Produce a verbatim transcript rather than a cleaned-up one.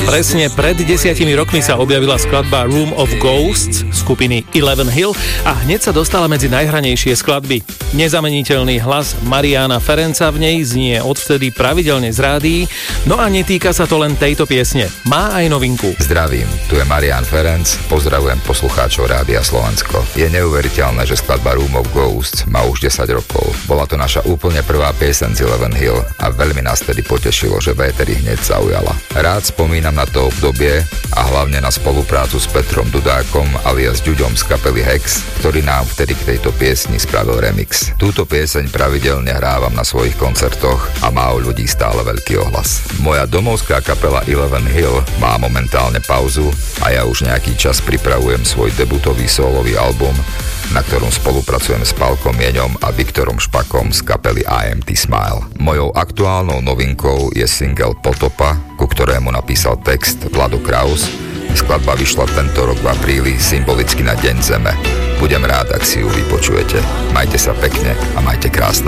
Presne pred desiatimi rokmi sa objavila skladba Room of Ghosts skupiny Eleven Hill a hneď sa dostala medzi najhranejšie skladby. Nezameniteľný hlas Mariána Ferenca v nej znie odvtedy pravidelne z rádií, no a netýka sa to len tejto piesne. Má aj novinku. Zdravím, tu je Marián Ferenc, pozdravujem poslucháčov Rádia Slovensko. Je neuveriteľné, že skladba Room of Ghosts má už desať rokov. Bola to naša úplne prvá pieseň z Eleven Hill a veľmi nás tedy potešilo, že véteri hneď zaujala. Rád spomínam na to obdobie a hlavne na spoluprácu s Petrom Dudákom alias Ďuďom z kapely Hex, ktorý nám vtedy k tejto piesni spravil remix. Túto pieseň pravidelne hrávam na svojich koncertoch a má u ľudí stále veľký ohlas. Moja domovská kapela Eleven Hill má momentálne pauzu a ja už nejaký čas pripravujem svoj debutový solový album, na ktorom spolupracujem s Palkom Jeňom a Viktorom Špakom z kapely I M T Smile. Mojou aktuálnou novinkou je single Potopa, ku ktorému napísal text Vlado Kraus. Skladba vyšla tento rok v apríli symbolicky na Deň Zeme. Budem rád, ak si ju vypočujete. Majte sa pekne a majte krásne